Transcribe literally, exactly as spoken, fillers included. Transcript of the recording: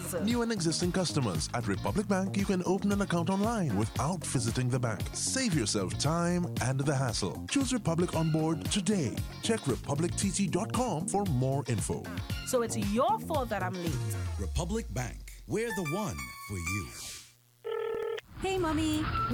sir. New and existing customers at Republic Bank, you can open an account online without visiting the bank. Save yourself time and the hassle. Choose Republic on board today. Check republic t t dot com for more info. So it's your fault that I'm late. Republic Bank. We're the one for you. Hey, mommy.